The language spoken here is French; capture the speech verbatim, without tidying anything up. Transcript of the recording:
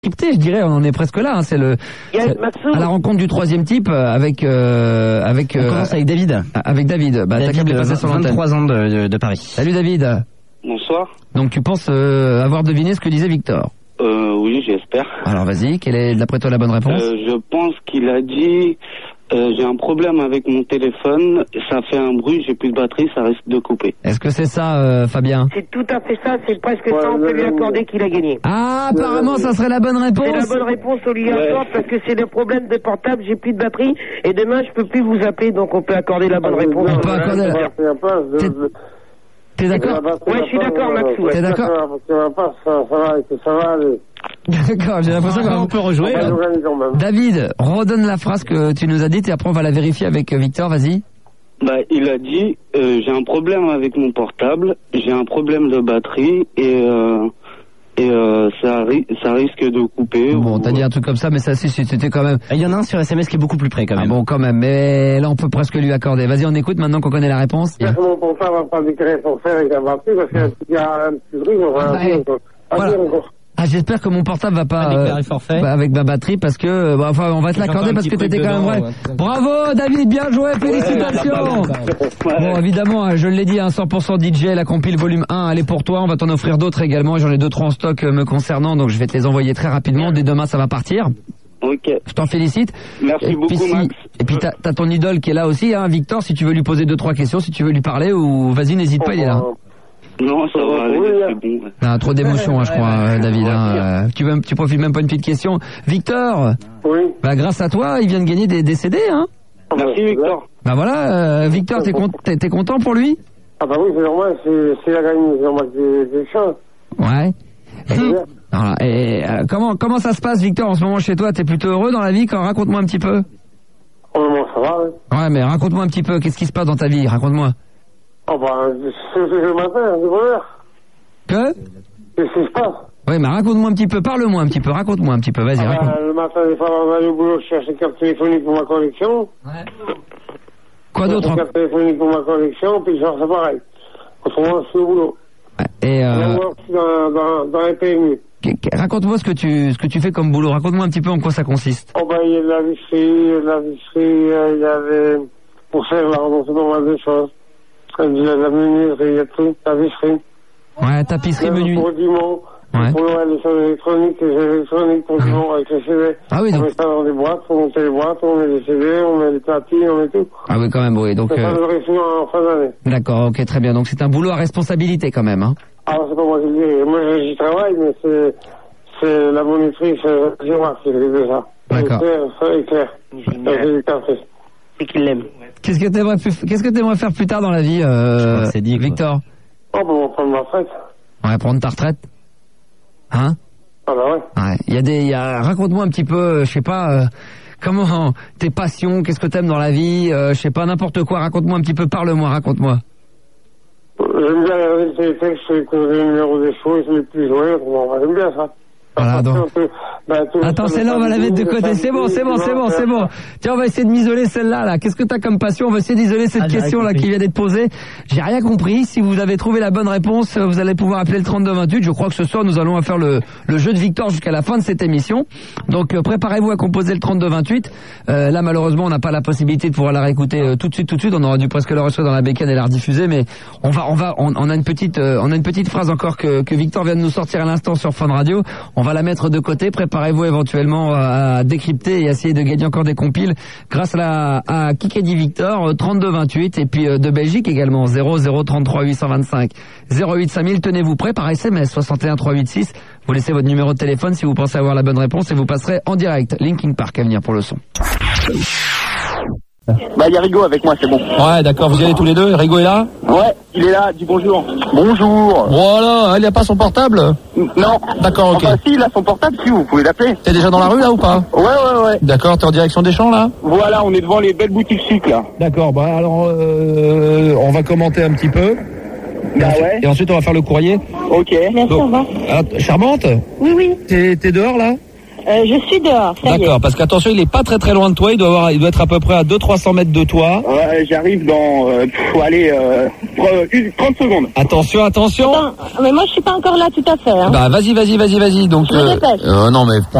Je dirais, on en est presque là. Hein, c'est le c'est à la rencontre du troisième type avec euh, avec. On euh, commence avec David. Avec David. Bah, David, t'as passé sur vingt-trois ans de, de, de Paris. Salut David. Bonsoir. Donc tu penses euh, avoir deviné ce que disait Victor? Euh, oui, j'espère. Alors vas-y, quelle est d'après toi la bonne réponse? euh, Je pense qu'il a dit euh, j'ai un problème avec mon téléphone, ça fait un bruit, j'ai plus de batterie, ça risque de couper. Est-ce que c'est ça, euh, Fabien? C'est tout à fait ça, c'est presque Ouais, ça, on ouais, peut lui ouais, accorder qu'il a gagné. Ah, apparemment ça serait la bonne réponse. C'est la bonne réponse, on lui accorde parce que c'est le problème de portable, j'ai plus de batterie et demain je peux plus vous appeler, donc on peut accorder la bonne réponse. On peut accorder la- T'es- T'es d'accord? Ouais, je suis d'accord, Max, ouais. T'es d'accord? Ça va, ça va aller. D'accord, j'ai l'impression qu'on peut rejouer. On va gagner quand même. David, redonne la phrase que tu nous as dite et après on va la vérifier avec Victor, vas-y. Bah, il a dit euh, j'ai un problème avec mon portable, j'ai un problème de batterie et euh, et euh, ça, ri- ça risque de couper. Bon, ou- t'as dit un truc comme ça, mais ça, si, si, c'était quand même... Il y en a un sur S M S qui est beaucoup plus près quand Ah même. bon, quand même, mais là, on peut presque lui accorder. Vas-y, on écoute maintenant qu'on connaît la réponse. J'espère que mon portable va pas déclarer son frère avec la batterie parce qu'il y a un petit truc, on va Ah, un peu ouais. encore. Ah, Voilà. bien, encore. Ah, j'espère que mon portable va pas... Pas déclarer euh, forfait. bah, avec ma batterie, parce que... euh, bah, enfin, on va te J'entends l'accorder un parce petit que t'étais truc quand même dedans, vrai. ouais. Bravo, David, bien joué, félicitations. Bon, évidemment, hein, je l'ai dit, un cent pour cent D J, la compile volume un, elle est pour toi. On va t'en offrir d'autres également. J'en ai deux, trois en stock euh, me concernant, donc je vais te les envoyer très rapidement. Dès demain, ça va partir. Ok. Je t'en félicite. Merci et beaucoup, puis, si- Max. Et puis t'as, t'as ton idole qui est là aussi, hein, Victor. Si tu veux lui poser deux, trois questions, si tu veux lui parler, ou vas-y, n'hésite pas, il est là. Non, ça va aller, Oui, c'est bon. ouais. Ah, trop d'émotion, hein, je crois, euh, David. Hein. Euh, tu, veux- tu profites même pas une petite question. Victor, Oui. bah grâce à toi, il vient de gagner des, des C D, hein. Merci Victor. Bah voilà, euh, Victor, t'es, con- t'es, t'es content pour lui? Ah bah oui, c'est normal, c'est c'est la gagne, c'est normal que c'est chiant. Ouais. C'est bien. Voilà. Et euh, comment comment ça se passe, Victor, en ce moment chez toi? T'es plutôt heureux dans la vie? Quand raconte-moi un petit peu. Au moment, ça va, oui. Ouais, mais raconte-moi un petit peu. Qu'est-ce qui se passe dans ta vie? Raconte-moi. Ah bah, c'est ce que je m'appelle, c'est bonheur. Que? Qu'est-ce qui se passe? Oui, mais raconte-moi un petit peu. Parle-moi un petit peu. Raconte-moi un petit peu. Vas-y, Ah raconte. bah, le matin, des fois, on va aller au boulot, je cherche une carte téléphonique pour ma connexion. Quoi Je cherche d'autre? Une carte téléphonique pour ma connexion, puis genre, c'est pareil. Autrement, je suis au boulot. Et euh, Moi, je suis dans, dans, dans les P M U. qu- qu- raconte-moi ce que tu ce que tu fais comme boulot. Raconte-moi un petit peu en quoi ça consiste. Oh bah, il y a de la visserie, il y a de la visserie, euh, il y a des... pour faire là, on fait pas mal de choses. Il y a de la menuiserie, il y a tout, la visserie. Ouais, tapisserie, Même menu. pour Dumont, Ouais. pour Noël, les choses électroniques, les jeux électroniques pour Dumont avec les C D. Ah oui, On donc. met ça dans des boîtes, on monte les boîtes, on met les C D, on met les platines, on met tout. Ah oui, quand même, oui. Donc, C'est ça, euh, le récit en fin d'année. d'accord, ok, très bien. Donc c'est un boulot à responsabilité quand même, hein. Alors, c'est pas moi qui le dis. Moi, j'y travaille, mais c'est, c'est la monitrice, c'est moi qui le dis ça. D'accord. C'est clair, c'est clair. C'est du café. C'est qu'il l'aime. Qu'est-ce que t'aimerais plus- qu'est-ce que t'aimerais faire plus tard dans la vie, Je euh, crois que c'est dit, quoi. Victor? Oh, bah, on va prendre ma retraite. Ouais, prendre ta retraite. Hein? Ah, bah ouais. Ouais. Il y a des, il y a, raconte-moi un petit peu, euh, je sais pas, euh, comment, tes passions, qu'est-ce que t'aimes dans la vie, euh, je sais pas, n'importe quoi. Raconte-moi un petit peu, parle-moi, raconte-moi. J'aime bien regarder le télétexte, écouter les numéros des choses, les plus joués, bon, j'aime bien ça. Voilà, donc. Bah, tout- Attends, celle-là, on va la mettre de côté. C'est bon, c'est bon, c'est bon, c'est bon. Tiens, on va essayer de m'isoler celle-là, là. Qu'est-ce que t'as comme passion? On va essayer d'isoler cette Ah, j'ai question, rien là, compris. qui vient d'être posée. J'ai rien compris. Si vous avez trouvé la bonne réponse, euh, vous allez pouvoir appeler le trente-deux vingt-huit. Je crois que ce soir, nous allons faire le, le jeu de Victor jusqu'à la fin de cette émission. Donc, euh, préparez-vous à composer le trente-deux vingt-huit. Euh, là, malheureusement, on n'a pas la possibilité de pouvoir la réécouter euh, tout de suite, tout de suite. On aurait dû presque la recevoir dans la bécane et la rediffuser, mais on va, on va, on, on a une petite, euh, on a une petite phrase encore que, que Victor vient de nous sortir à l'instant sur Fun Radio. On va la mettre de côté. Préparez-vous éventuellement à décrypter et à essayer de gagner encore des compiles grâce à, la, à Kikadi Victor, euh, trente-deux vingt-huit, et puis euh, de Belgique également, zéro zéro trente-trois huit cent vingt-cinq zéro huit cinq mille. Tenez-vous prêts par S M S soixante et un trois cent quatre-vingt-six. Vous laissez votre numéro de téléphone si vous pensez avoir la bonne réponse et vous passerez en direct. Linkin Park à venir pour le son. Bah, il y a Rigo avec moi, c'est bon. Ouais, d'accord, vous y allez tous les deux. Rigo est là? Ouais, il est là, dis bonjour. Bonjour. Voilà, il n'y a pas son portable? Non. D'accord, ok. Enfin, si, il a son portable, si, vous pouvez l'appeler. T'es déjà dans la rue là ou pas? Ouais, ouais, ouais. D'accord, t'es en direction des champs là? Voilà, on est devant les belles boutiques sucre, là. D'accord, bah alors euh, on va commenter un petit peu. Bah ouais. Et ensuite on va faire le courrier. Ok. Donc, alors, charmante? Oui, oui. T'es, t'es dehors là? Euh, je suis dehors, ça y est. D'accord, parce qu'attention, il est pas très très loin de toi, il doit avoir, il doit être à peu près à deux cents à trois cents mètres de toi. Ouais, j'arrive dans, euh, faut aller, euh, trente secondes. Attention, attention. Attends, mais moi je suis pas encore là tout à fait. Hein. Bah vas-y, vas-y, vas-y, vas-y. Donc Je me dépêche. euh, non mais